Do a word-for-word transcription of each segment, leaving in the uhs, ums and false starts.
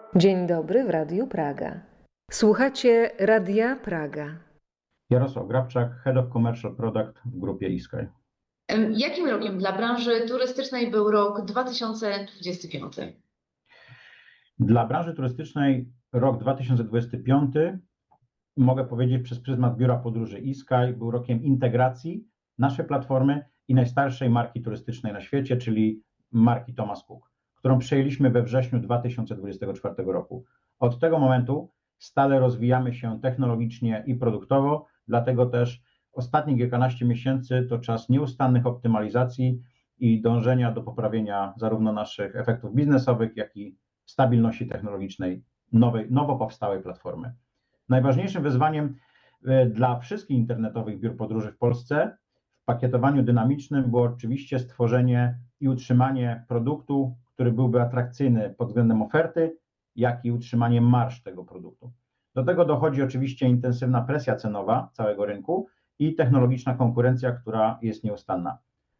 Dzień dobry w Radiu Praga. Słuchacie Radia Praga. Jarosław Grabczak, Head of Commercial Product w grupie Iskaj. Jakim rokiem dla branży turystycznej był rok dwa tysiące dwudziesty piąty? Dla branży turystycznej rok dwa tysiące dwudziesty piąty, mogę powiedzieć przez pryzmat Biura Podróży Iskaj, był rokiem integracji naszej platformy i najstarszej marki turystycznej na świecie, czyli marki Thomas Cook, którą przejęliśmy we wrześniu dwa tysiące dwudziestego czwartego roku. Od tego momentu stale rozwijamy się technologicznie i produktowo, dlatego też ostatnie kilkanaście miesięcy to czas nieustannych optymalizacji i dążenia do poprawienia zarówno naszych efektów biznesowych, jak i stabilności technologicznej nowej, nowo powstałej platformy. Najważniejszym wyzwaniem dla wszystkich internetowych biur podróży w Polsce w pakietowaniu dynamicznym było oczywiście stworzenie i utrzymanie produktu, który byłby atrakcyjny pod względem oferty, jak i utrzymanie marż tego produktu. Do tego dochodzi oczywiście intensywna presja cenowa całego rynku i technologiczna konkurencja, która jest nieustanna.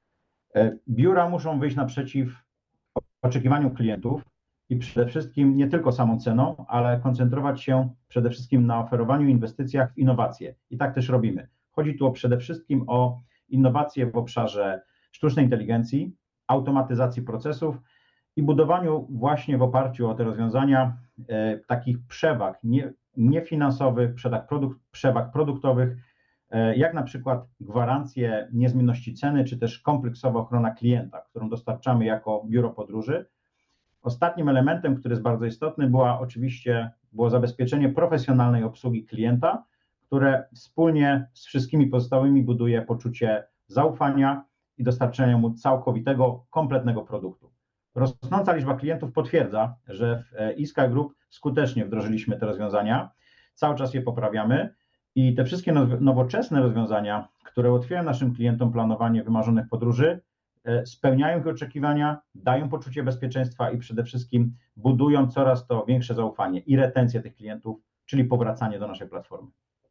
Biura muszą wyjść naprzeciw oczekiwaniom klientów i przede wszystkim nie tylko samą ceną, ale koncentrować się przede wszystkim na oferowaniu inwestycjach w innowacje. I tak też robimy. Chodzi tu przede wszystkim o innowacje w obszarze sztucznej inteligencji, automatyzacji procesów i budowaniu właśnie w oparciu o te rozwiązania e, takich przewag nie, niefinansowych, przewag, produk, przewag produktowych, e, jak na przykład gwarancje niezmienności ceny, czy też kompleksowa ochrona klienta, którą dostarczamy jako biuro podróży. Ostatnim elementem, który jest bardzo istotny, była oczywiście było zabezpieczenie profesjonalnej obsługi klienta, które wspólnie z wszystkimi pozostałymi buduje poczucie zaufania i dostarczenia mu całkowitego, kompletnego produktu. Rosnąca liczba klientów potwierdza, że w Iskaj Group skutecznie wdrożyliśmy te rozwiązania, cały czas je poprawiamy i te wszystkie nowoczesne rozwiązania, które ułatwiają naszym klientom planowanie wymarzonych podróży, spełniają ich oczekiwania, dają poczucie bezpieczeństwa i przede wszystkim budują coraz to większe zaufanie i retencję tych klientów, czyli powracanie do naszej platformy.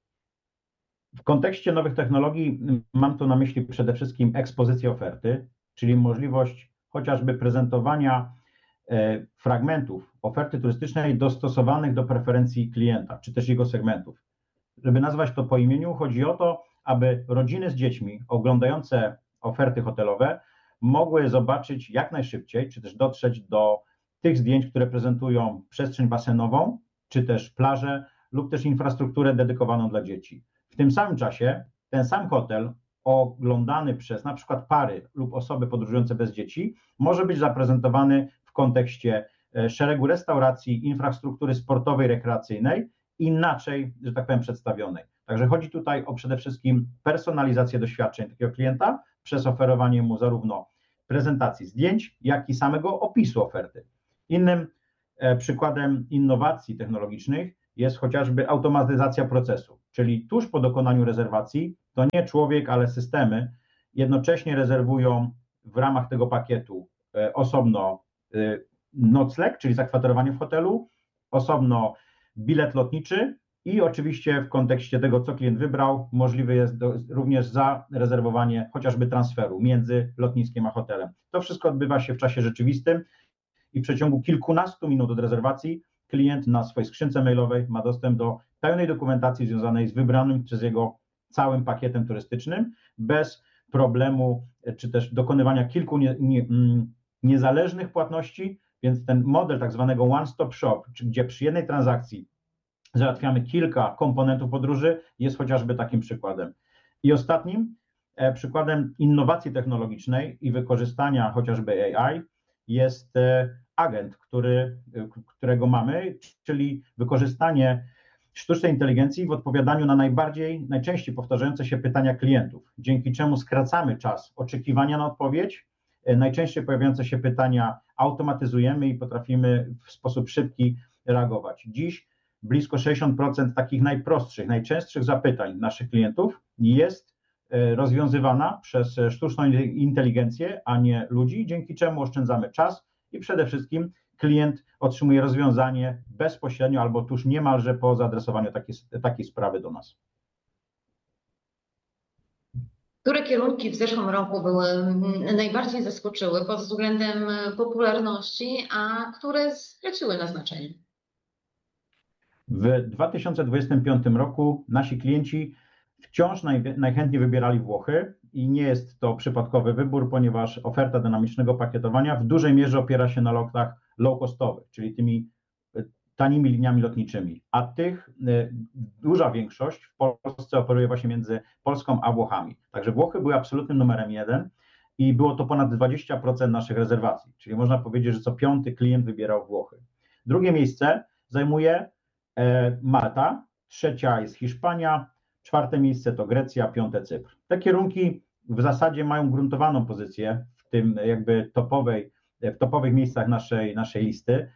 W kontekście nowych technologii mam tu na myśli przede wszystkim ekspozycję oferty, czyli możliwość chociażby prezentowania fragmentów oferty turystycznej dostosowanych do preferencji klienta, czy też jego segmentów. Żeby nazwać to po imieniu, chodzi o to, aby rodziny z dziećmi oglądające oferty hotelowe mogły zobaczyć jak najszybciej, czy też dotrzeć do tych zdjęć, które prezentują przestrzeń basenową, czy też plażę lub też infrastrukturę dedykowaną dla dzieci. W tym samym czasie ten sam hotel oglądany przez na przykład pary lub osoby podróżujące bez dzieci może być zaprezentowany w kontekście szeregu restauracji, infrastruktury sportowej, rekreacyjnej, inaczej, że tak powiem, przedstawionej. Także chodzi tutaj o przede wszystkim personalizację doświadczeń takiego klienta przez oferowanie mu zarówno prezentacji zdjęć, jak i samego opisu oferty. Innym przykładem innowacji technologicznych jest chociażby automatyzacja procesu, czyli tuż po dokonaniu rezerwacji to nie człowiek, ale systemy jednocześnie rezerwują w ramach tego pakietu osobno nocleg, czyli zakwaterowanie w hotelu, osobno bilet lotniczy i oczywiście w kontekście tego, co klient wybrał, możliwe jest do, również zarezerwowanie chociażby transferu między lotniskiem a hotelem. To wszystko odbywa się w czasie rzeczywistym i w przeciągu kilkunastu minut od rezerwacji klient na swojej skrzynce mailowej ma dostęp do pełnej dokumentacji związanej z wybranym przez jego całym pakietem turystycznym, bez problemu czy też dokonywania kilku nie, nie, niezależnych płatności, więc ten model tak zwanego one-stop shop, gdzie przy jednej transakcji załatwiamy kilka komponentów podróży, jest chociażby takim przykładem. I ostatnim e, przykładem innowacji technologicznej i wykorzystania chociażby A I jest e, agent, który, e, którego mamy, czyli wykorzystanie sztucznej inteligencji w odpowiadaniu na najbardziej, najczęściej powtarzające się pytania klientów, dzięki czemu skracamy czas oczekiwania na odpowiedź. E, najczęściej pojawiające się pytania automatyzujemy i potrafimy w sposób szybki reagować. Dziś blisko sześćdziesiąt procent takich najprostszych, najczęstszych zapytań naszych klientów jest rozwiązywana przez sztuczną inteligencję, a nie ludzi, dzięki czemu oszczędzamy czas i przede wszystkim klient otrzymuje rozwiązanie bezpośrednio albo tuż niemalże po zaadresowaniu takiej, takiej sprawy do nas. Które kierunki w zeszłym roku były najbardziej zaskoczyły pod względem popularności, a które straciły na znaczeniu? W dwa tysiące dwudziestym piątym roku nasi klienci wciąż naj, najchętniej wybierali Włochy i nie jest to przypadkowy wybór, ponieważ oferta dynamicznego pakietowania w dużej mierze opiera się na lotach low-costowych, czyli tymi tanimi liniami lotniczymi, a tych duża większość w Polsce operuje właśnie między Polską a Włochami. Także Włochy były absolutnym numerem jeden i było to ponad dwadzieścia procent naszych rezerwacji, czyli można powiedzieć, że co piąty klient wybierał Włochy. Drugie miejsce zajmuje Malta, trzecia jest Hiszpania, czwarte miejsce to Grecja, piąte Cypr. Te kierunki w zasadzie mają gruntowaną pozycję w tym jakby topowej, w topowych miejscach naszej, naszej listy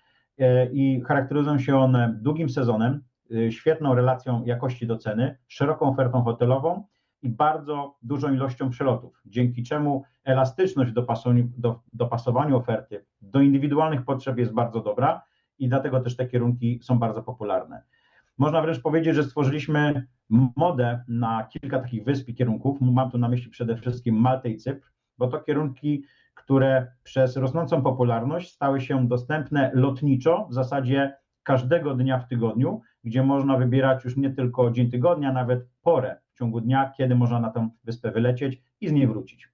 i charakteryzują się one długim sezonem, świetną relacją jakości do ceny, szeroką ofertą hotelową i bardzo dużą ilością przelotów, dzięki czemu elastyczność w dopasowaniu, do, dopasowaniu oferty do indywidualnych potrzeb jest bardzo dobra i dlatego też te kierunki są bardzo popularne. Można wręcz powiedzieć, że stworzyliśmy modę na kilka takich wysp i kierunków. Mam tu na myśli przede wszystkim Maltę i Cypr, bo to kierunki, które przez rosnącą popularność stały się dostępne lotniczo w zasadzie każdego dnia w tygodniu, gdzie można wybierać już nie tylko dzień tygodnia, a nawet porę w ciągu dnia, kiedy można na tę wyspę wylecieć i z niej wrócić.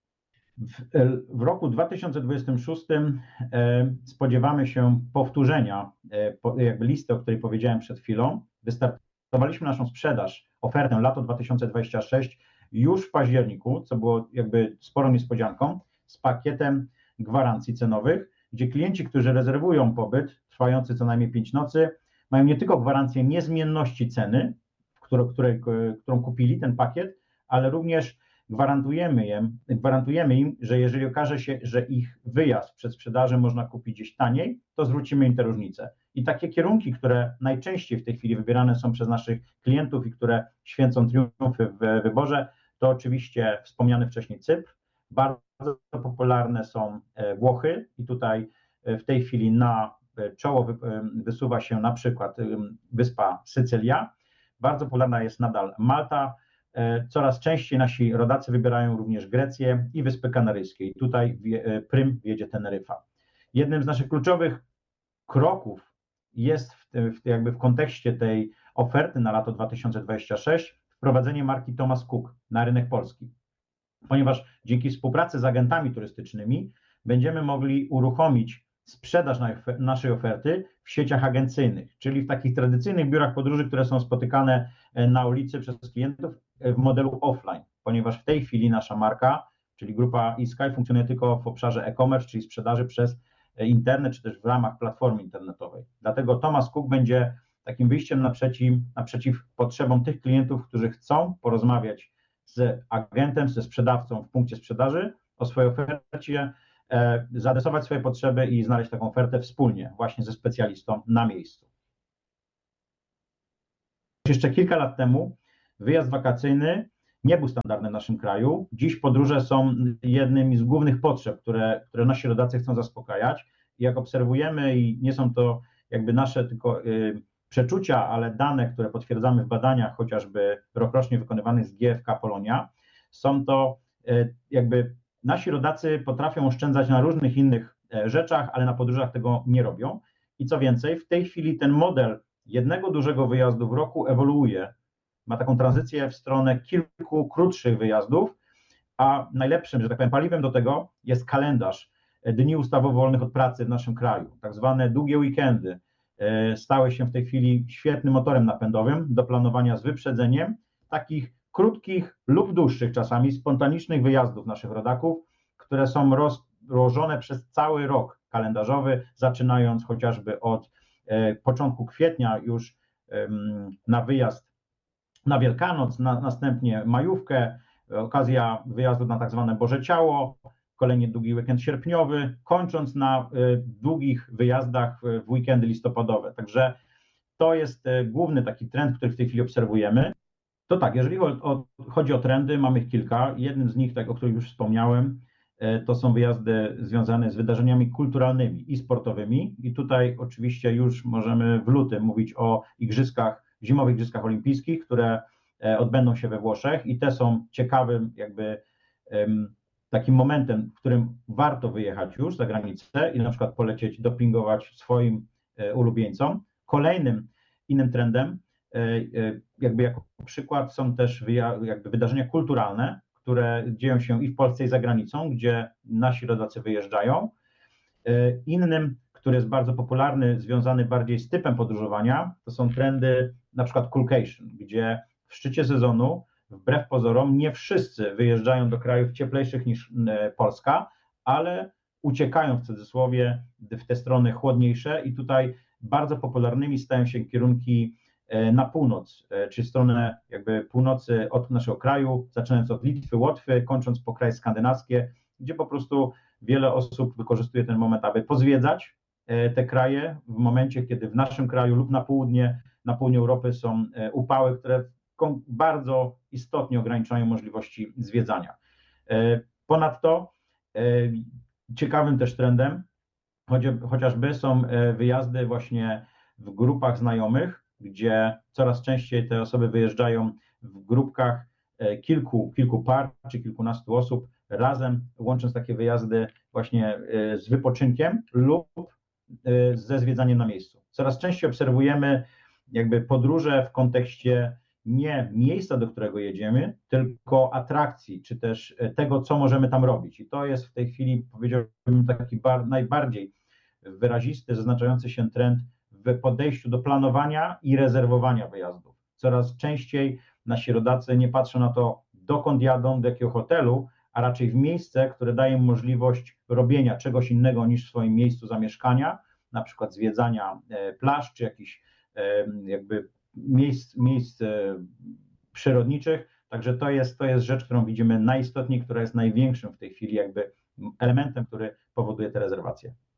W, w roku dwa tysiące dwudziestym szóstym e, spodziewamy się powtórzenia e, po, jakby listy, o której powiedziałem przed chwilą. Wystartowaliśmy naszą sprzedaż, ofertę lato dwa tysiące dwudziesty szósty już w październiku, co było jakby sporą niespodzianką, z pakietem gwarancji cenowych, gdzie klienci, którzy rezerwują pobyt trwający co najmniej pięć nocy, mają nie tylko gwarancję niezmienności ceny, którą, której, którą kupili ten pakiet, ale również gwarantujemy im, gwarantujemy im, że jeżeli okaże się, że ich wyjazd przed sprzedaży można kupić gdzieś taniej, to zwrócimy im tę różnicę. I takie kierunki, które najczęściej w tej chwili wybierane są przez naszych klientów i które święcą triumfy w wyborze, to oczywiście wspomniany wcześniej Cypr. Bardzo popularne są Włochy i tutaj w tej chwili na czoło wysuwa się na przykład wyspa Sycylia. Bardzo popularna jest nadal Malta. Coraz częściej nasi rodacy wybierają również Grecję i Wyspy Kanaryjskie. I tutaj prym wiedzie Teneryfa. Jednym z naszych kluczowych kroków jest w, w, jakby w kontekście tej oferty na lato dwa tysiące dwudziesty szósty wprowadzenie marki Thomas Cook na rynek polski, ponieważ dzięki współpracy z agentami turystycznymi będziemy mogli uruchomić sprzedaż naszej oferty w sieciach agencyjnych, czyli w takich tradycyjnych biurach podróży, które są spotykane na ulicy przez klientów w modelu offline, ponieważ w tej chwili nasza marka, czyli grupa eSky, funkcjonuje tylko w obszarze e-commerce, czyli sprzedaży przez internet, czy też w ramach platformy internetowej. Dlatego Thomas Cook będzie takim wyjściem naprzeciw, naprzeciw potrzebom tych klientów, którzy chcą porozmawiać z agentem, ze sprzedawcą w punkcie sprzedaży o swojej ofercie, e, zaadresować swoje potrzeby i znaleźć taką ofertę wspólnie właśnie ze specjalistą na miejscu. Jeszcze kilka lat temu wyjazd wakacyjny nie był standardem w naszym kraju. Dziś podróże są jednym z głównych potrzeb, które, które nasi rodacy chcą zaspokajać. I jak obserwujemy, i nie są to jakby nasze tylko y, przeczucia, ale dane, które potwierdzamy w badaniach, chociażby rokrocznie wykonywanych z G F K Polonia, są to y, jakby nasi rodacy potrafią oszczędzać na różnych innych rzeczach, ale na podróżach tego nie robią. I co więcej, w tej chwili ten model jednego dużego wyjazdu w roku ewoluuje, ma taką tranzycję w stronę kilku krótszych wyjazdów, a najlepszym, że tak powiem, paliwem do tego jest kalendarz dni ustawowo wolnych od pracy w naszym kraju. Tak zwane długie weekendy stały się w tej chwili świetnym motorem napędowym do planowania z wyprzedzeniem takich krótkich lub dłuższych czasami spontanicznych wyjazdów naszych rodaków, które są rozłożone przez cały rok kalendarzowy, zaczynając chociażby od początku kwietnia już na wyjazd na Wielkanoc, na, następnie majówkę, okazja wyjazdu na tak zwane Boże Ciało, kolejnie długi weekend sierpniowy, kończąc na y, długich wyjazdach w weekendy listopadowe. Także to jest y, główny taki trend, który w tej chwili obserwujemy. To tak, jeżeli o, o, chodzi o trendy, mamy ich kilka. Jednym z nich, tak, o których już wspomniałem, y, to są wyjazdy związane z wydarzeniami kulturalnymi i sportowymi. I tutaj oczywiście już możemy w lutym mówić o igrzyskach, zimowych igrzyskach olimpijskich, które odbędą się we Włoszech i te są ciekawym jakby um, takim momentem, w którym warto wyjechać już za granicę i na przykład polecieć, dopingować swoim e, ulubieńcom. Kolejnym innym trendem, jakby jako przykład są też jakby wydarzenia kulturalne, które dzieją się i w Polsce, i za granicą, gdzie nasi rodacy wyjeżdżają. Innym, który jest bardzo popularny, związany bardziej z typem podróżowania, to są trendy na przykład coolcation, gdzie w szczycie sezonu, wbrew pozorom, nie wszyscy wyjeżdżają do krajów cieplejszych niż Polska, ale uciekają w cudzysłowie w te strony chłodniejsze i tutaj bardzo popularnymi stają się kierunki na północ, czy stronę jakby północy od naszego kraju, zaczynając od Litwy, Łotwy, kończąc po kraje skandynawskie, gdzie po prostu wiele osób wykorzystuje ten moment, aby pozwiedzać te kraje w momencie, kiedy w naszym kraju lub na południe, na południu Europy są upały, które bardzo istotnie ograniczają możliwości zwiedzania. Ponadto ciekawym też trendem chociażby są wyjazdy właśnie w grupach znajomych, gdzie coraz częściej te osoby wyjeżdżają w grupkach kilku, kilku par czy kilkunastu osób razem, łącząc takie wyjazdy właśnie z wypoczynkiem lub ze zwiedzaniem na miejscu. Coraz częściej obserwujemy jakby podróże w kontekście nie miejsca, do którego jedziemy, tylko atrakcji, czy też tego, co możemy tam robić. I to jest w tej chwili, powiedziałbym, taki bar, najbardziej wyrazisty, zaznaczający się trend w podejściu do planowania i rezerwowania wyjazdów. Coraz częściej nasi rodacy nie patrzą na to, dokąd jadą, do jakiego hotelu, a raczej w miejsce, które daje im możliwość robienia czegoś innego niż w swoim miejscu zamieszkania, na przykład zwiedzania plaż, czy jakichś jakby miejsc, miejsc przyrodniczych. Także to jest, to jest rzecz, którą widzimy najistotniej, która jest największym w tej chwili jakby elementem, który powoduje te rezerwacje.